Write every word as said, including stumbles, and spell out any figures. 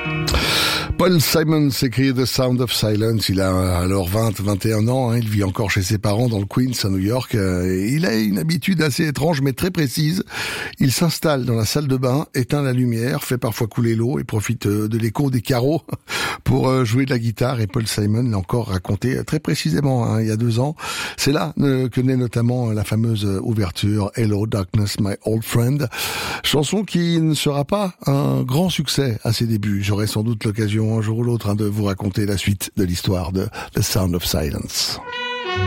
Paul Simon s'écrit The Sound of Silence. Il a alors vingt, vingt et un ans. Hein. Il vit encore chez ses parents dans le Queens à New York. Euh, il a une habitude assez étrange mais très précise. Il s'installe dans la salle de bain, éteint la lumière, fait parfois couler l'eau et profite de l'écho des carreaux pour jouer de la guitare. Et Paul Simon l'a encore raconté très précisément hein, il y a deux ans. C'est là euh, que naît notamment la fameuse ouverture Hello Darkness My Old Friend. Chanson qui ne sera pas un grand succès à ses débuts. J'aurai sans doute l'occasion un jour ou l'autre hein, de vous raconter la suite de l'histoire de The Sound of Silence.